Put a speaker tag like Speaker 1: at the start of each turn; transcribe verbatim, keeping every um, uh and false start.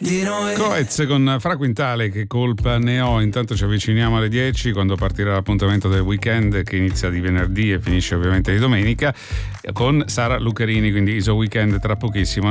Speaker 1: Coez con Fra Quintale, che colpa ne ho. Intanto ci avviciniamo alle dieci, quando partirà l'appuntamento del weekend, che inizia di venerdì e finisce ovviamente di domenica, con Sara Lucarini, quindi Iso Weekend tra pochissimo.